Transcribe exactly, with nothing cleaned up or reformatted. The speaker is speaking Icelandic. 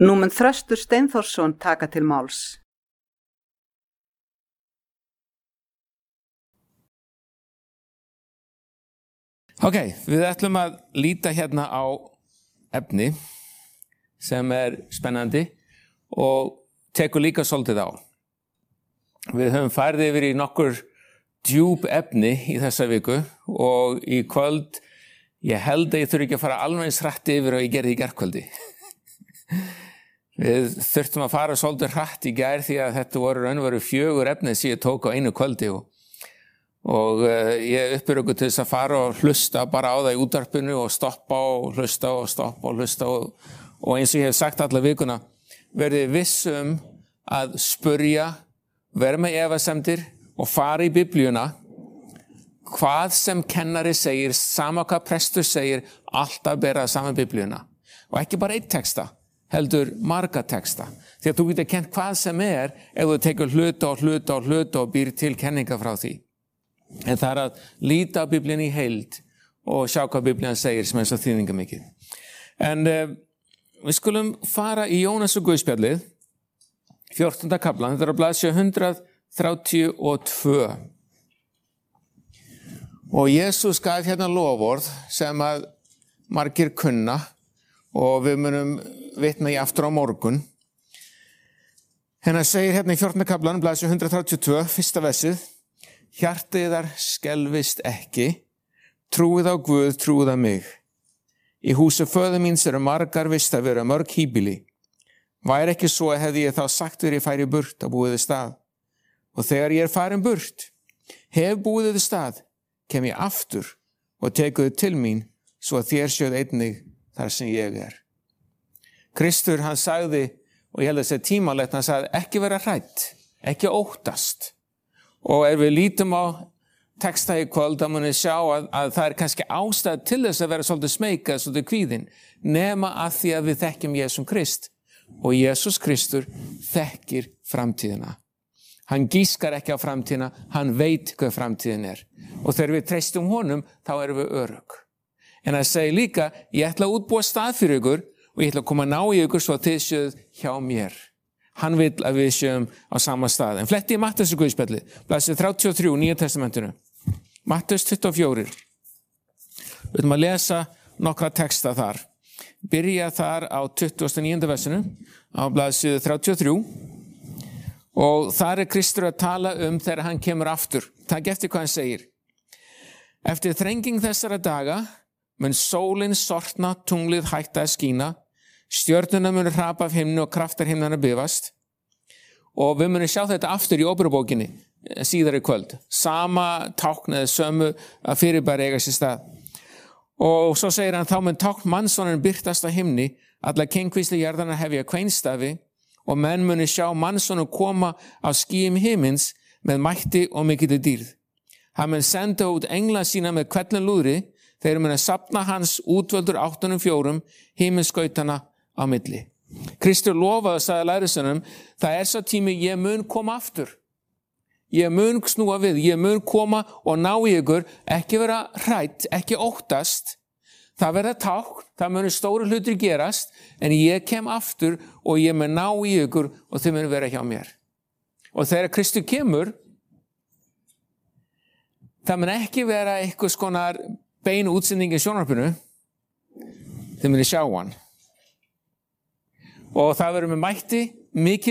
Nú mun Þröstur Steinþórsson taka til máls. Ok, við ætlum að líta hérna á efni sem er spennandi og tekur líka svolítið á. Við höfum farið yfir í nokkur djúp efni í þessa viku og í kvöld, ég held að ég þurfi ekki að fara alveg eins hratt yfir og ég gerði í gærkvöldi. Við þurftum að fara svolítið hratt í gær því að þetta voru raunveru fjögur efni sem ég tók á einu kvöldi og, og uh, ég uppbyrði okkur til þess að fara og hlusta bara á það í útvarpinu og stoppa og hlusta og stoppa og hlusta og, og eins og ég hef sagt alla vikuna, verði viss um að spurja, vera með efasemdir og fara í Biblíuna, hvað sem kennari segir, sama hvað prestur segir, alltaf bera saman Biblíuna. Og ekki bara einn texta, heldur marga texta. Því að þú getur kent hvað sem er ef þú tekur hluta og hluta og hluta og býr til kenninga frá því. En það er að líta á Biblíunni í heild og sjá hvað Biblían segir sem er svo þýðingamikið. En uh, við skulum fara í Jónas og Guðspjallið, fjórtánda kaflan, þetta er á blaðsíðu hundrað þrjátíu og tvö. Og Jesús gaf hérna loforð sem að margir kunna og við munum vitna í aftur á morgun. Hérna segir hérna í fjórtánda kaflan, blaðsíðu hundrað þrjátíu og tvö, fyrsta versið, hjartað yðar skelfist ekki, trúið á Guð, trúið á mig. Í húsi föður míns eru margar vistarverur, mörg híbýli. Væri ekki svo hefði ég þá sagt þér ég færi burt að búið þið stað. Og þegar ég er farin burt, hef búið þið stað, kem ég aftur og tekuð til mín, svo að þér sjöð einnig þar sem ég er. Kristur, hann sagði, og ég held að það sé tímalegt, hann sagði ekki vera hrædd, ekki óttast. Og ef við lítum á texta í kvöld, þá munum við sjá að, að það er kannski ástæð til þess að vera svolítið smeyka, svolítið kvíðin, nema að því að við þekkjum Jesúm Krist. Og Jesús Kristur þekkir framtíðina. Hann gískar ekki á framtíðina, hann veit hvað framtíðin er. Og þegar við treystum honum, þá erum við örugg. En það segir líka, ég ætla að útbúa stað fyrir ykkur og ég ætla að koma að ná í ykkur svo að þið sjöð hjá mér. Hann vil að við sjöum á sama stað. En fletti í Matteus og Guðspjalli, blaðsíðu þrjátíu og þrjú, Nýja testamentinu. Matteus tuttugu og fjögur. Við ætlum að lesa nokkra texta þar. Byrja þar á tuttugasta og níunda versinu, á blaðsíðu þrjátíu og þrjú. Og þar er Kristur að tala um þegar hann kemur aftur. Takk eftir hvað hann segir. Eftir þrenging þessara daga mun sólin sortna, tunglið hætta að skína, stjörnuna mun hrapa af himnu og kraftar himnana bifast. Og við munum sjá þetta aftur í Óperubókinni síðar í kvöld. Sama tákn eða sömu að fyrirbæri eiga sér stað. Og svo segir hann, þá mun tákn mannssonar birtast á himni, alla kengvísli jarðarnar hefja kveinstafi, og menn muni sjá mannssonum koma á skýjum himins með mætti og mikilli dýrð. Hann mun senda út engla sína með hvellum lúðri, þeir muni safna hans útvöldur áttunum fjórum, himinskautana á milli. Kristur lofaði, sagði lærisveinunum, það er sá tími ég mun koma aftur. Ég mun snúa við, ég mun koma og ná í ykkur, ekki vera hrædd, ekki óttast. Það verða tákn, það munu stóru hlutir gerast, en ég kem aftur og ég mun ná í ykkur og þið munu vera hjá mér. Og þegar Kristur kemur, það mun ekki vera eitthvað skonar beinu útsending í sjónvarpinu, þið munu sjá hann. Og það verður með mætti, mikil